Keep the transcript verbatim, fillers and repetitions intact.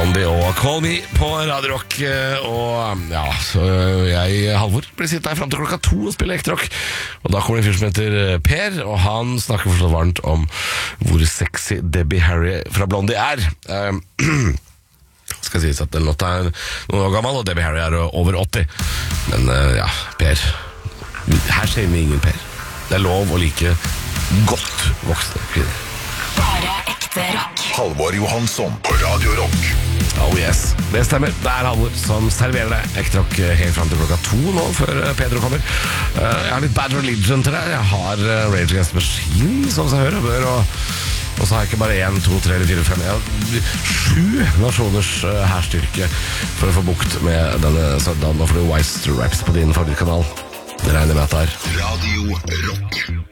Blondie og Call Me på Radio Rock. Og ja, så jeg, Halvor, blir sittende her frem til klokka to og spille ekte rock. Og da kommer det en fyr som heter Per, og han snakker forstått varmt om hvor sexy Debbie Harry fra Blondie er. Um, skal sies at den låta er noen år gammel, og Debbie Harry er over åtti. Men uh, ja, Per, her ser vi ingen Per. Det er lov å like godt voksne kvinner. Bare ekte rock. Halvor Johansson på Radio Rock. Oh yes, det stemmer. Det er Halvor som serverer deg ekte rock helt frem til klokka to nå, før Pedro kommer. Jeg har litt Bad Religion til deg. Jeg har Rage Against the Machine, som seg hører og bør, og, og så har jeg ikke bare én, to, tre, fire, fem. Jeg har sju nasjoners herstyrke for å få bukt med denne. Så da får du Wise Raps på din favorittkanal. Det regner med at det er Radio Rock.